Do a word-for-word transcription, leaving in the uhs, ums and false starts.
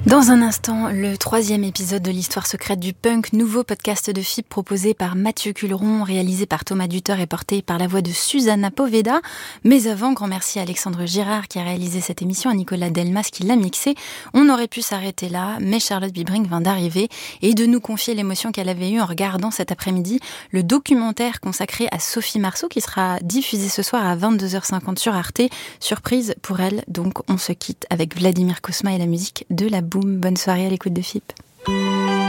Dans un instant, le troisième épisode de l'histoire secrète du punk, nouveau podcast de F I P proposé par Mathieu Culeron, réalisé par Thomas Duteur et porté par la voix de Susanna Poveda. Mais avant, grand merci à Alexandre Girard qui a réalisé cette émission, à Nicolas Delmas qui l'a mixé. On aurait pu s'arrêter là, mais Charlotte Bibring vient d'arriver et de nous confier l'émotion qu'elle avait eue en regardant cet après-midi le documentaire consacré à Sophie Marceau qui sera diffusé ce soir à vingt-deux heures cinquante sur Arte. Surprise pour elle, donc on se quitte avec Vladimir Cosma et la musique de la Boom. Bonne soirée à l'écoute de F I P.